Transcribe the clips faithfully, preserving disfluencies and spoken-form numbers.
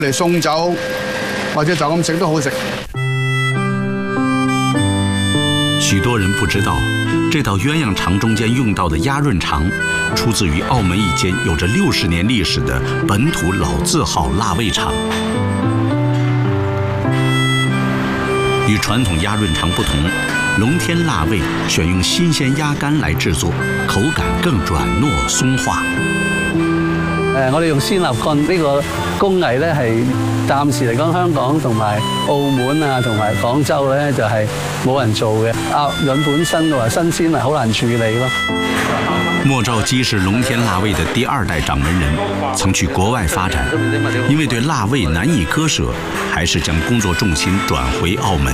嚟送酒或者就咁食都好食。 许多人不知道，这道鸳鸯肠中间用到的鸭润肠，出自于澳门一间有着六十年历史的本土老字号腊味厂。与传统鸭润肠不同，龙天腊味选用新鲜鸭肝来制作，口感更软糯松化。 誒，我哋用鮮立幹呢個工藝咧，係暫時嚟講，香港同埋澳門啊，同埋廣州咧就係冇人做嘅。鴨潤本身嘅話新鮮係好難處理咯。 莫兆基是龍天臘味的第二代掌門人，曾去國外發展，因為對臘味難以割捨，還是將工作重心轉回澳門。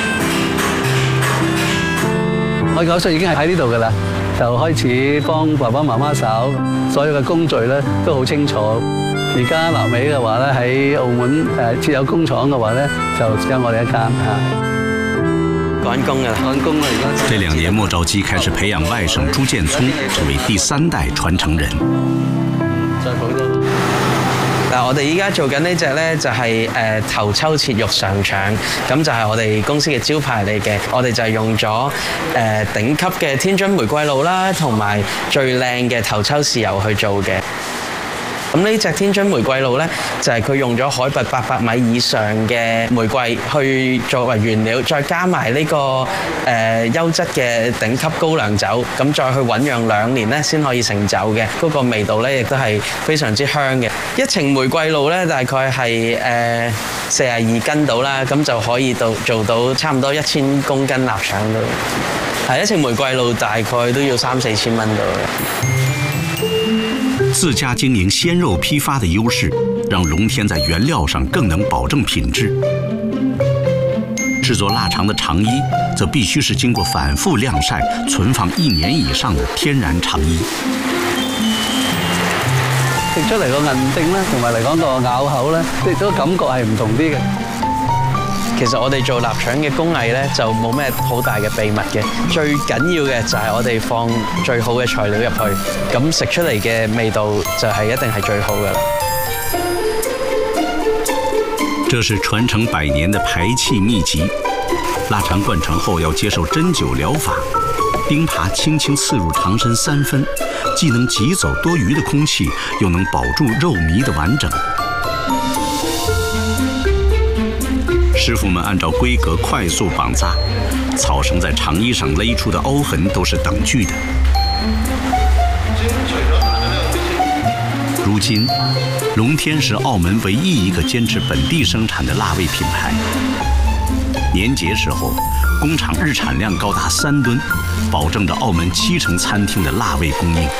我九歲已經係喺呢度㗎啦，就開始幫爸爸媽媽手，所有嘅工序咧都好清楚。而家臘味嘅話咧喺澳門誒設有工廠嘅話咧，就只有我哋一間嚇。趕工啊！趕工啊！而家這兩年，莫兆基開始培養外甥朱建聰，成為第三代傳承人。 再補多。 嗱，我哋依家做緊呢隻咧就係誒頭抽切肉上腸，咁就係我哋公司嘅招牌嚟嘅。我哋就係用咗誒頂級嘅天津玫瑰露啦，同埋最靚嘅頭抽豉油去做嘅。咁呢隻天津玫瑰露咧，就係佢用咗海拔八百米以上嘅玫瑰去作為原料，再加埋呢個誒優質嘅頂級高粱酒，咁再去醖釀兩年咧，先可以成酒嘅。嗰個味道咧，亦都係非常之香嘅。一程玫瑰露咧，大概係誒四十二斤到啦，咁就可以到做到差唔多一千公斤臘腸到。係一程玫瑰露大概都要三四千蚊到嘅。 自家經營鮮肉批發的優勢，讓龍天在原料上更能保證品質。製作臘腸的腸衣，則必須是經過反覆晾曬、存放一年以上的天然腸衣。 食出嚟個韌性咧，同埋嚟講個咬口咧，即係嗰個感覺係唔同啲嘅。 其實我哋做臘腸嘅工藝咧，就冇咩好大嘅秘密嘅。最緊要嘅就係我哋放最好嘅材料入去，咁食出嚟嘅味道就係一定係最好嘅啦。 這是傳承百年的排氣秘籍。臘腸灌腸後要接受針灸療法，釘耙輕輕刺入腸身三分，既能擠走多餘的空氣，又能保住肉糜的完整。師傅們按照規格快速綁紮，草繩在腸衣上勒出的凹痕都是等距的。如今，龍天是澳門唯一一個堅持本地生產的臘味品牌。年節時候，工廠日產量高達三噸，保證着澳門七成餐廳的臘味供應。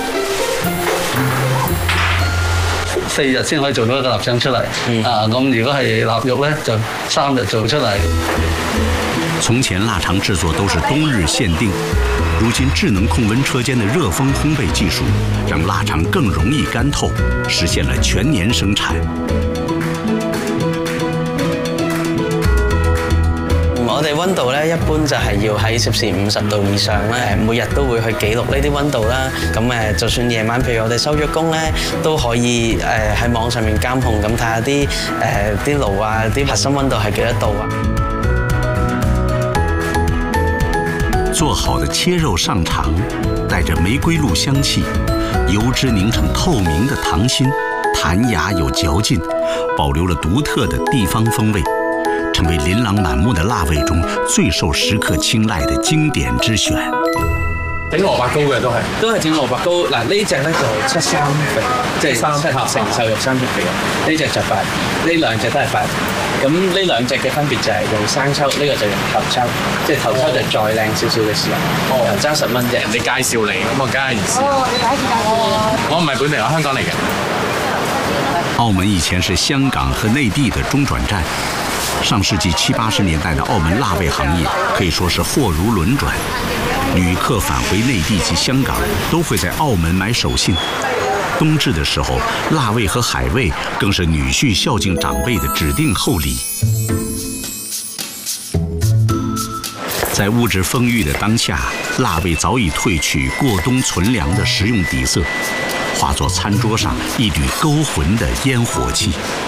四日先可以做到一個臘腸出嚟，嗯、啊咁如果係臘肉咧，就三日做出嚟。 從前臘腸製作都是冬日限定，如今智能控溫車間的熱風烘焙技術，讓臘腸更容易乾透，實現了全年生產。 我哋溫度咧，一般就係要喺攝氏五十度以上咧，每日都會去記錄呢啲溫度啦。咁誒，就算夜晚，譬如我哋收咗工咧，都可以誒喺網上面監控，咁睇下啲誒啲爐啊，啲核心溫度係幾多度啊。 做好的切肉上腸，帶着玫瑰露香氣，油脂凝成透明的溏心，彈牙有嚼勁，保留了獨特的地方風味，成為琳琅滿目的臘味中最受食客青睞的經典之選。 整蘿蔔糕嘅都係， 都係整蘿蔔糕。嗱呢隻咧就七三肥，即係三七成瘦肉三片肥肉。呢隻就八，呢兩隻都係八。咁呢兩隻嘅分別就係用生抽，呢、這個就用頭抽，即係頭抽就再靚少少嘅豉油。哦，爭十蚊啫。人哋介紹嚟，咁我梗係唔試。哦，你第一次介紹我。我唔係本地，我香港嚟嘅。 澳門以前是香港和內地的中轉站。上世紀七八十年代的澳門臘味行業可以說是貨如輪轉，旅客返回內地及香港都會在澳門買手信。冬至的時候，臘味和海味更是女婿孝敬長輩的指定厚禮。在物質豐裕的當下，臘味早已褪去過冬存糧的食用底色，化作餐桌上一縷勾魂的煙火氣。